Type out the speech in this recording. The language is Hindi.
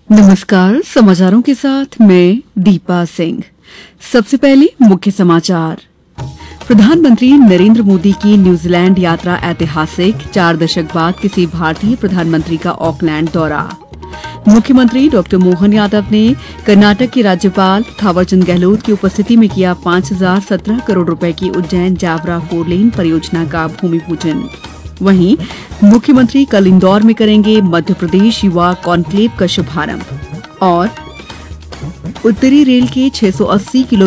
नमस्कार। समाचारों के साथ मैं दीपा सिंह। सबसे पहले मुख्य समाचार। प्रधानमंत्री नरेंद्र मोदी की न्यूजीलैंड यात्रा ऐतिहासिक, 4 दशक बाद किसी भारतीय प्रधानमंत्री का ऑकलैंड दौरा। मुख्यमंत्री डॉ मोहन यादव ने कर्नाटक के राज्यपाल थावरचंद गहलोत की उपस्थिति में किया 5017 करोड़ रुपए की उज्जैन जावरा 4 लेन परियोजना का भूमि पूजन। वहीं मुख्यमंत्री कल इंदौर में करेंगे मध्य प्रदेश युवा कॉन्क्लेव का शुभारंभ। और उत्तरी रेल के 680 किलोमीटर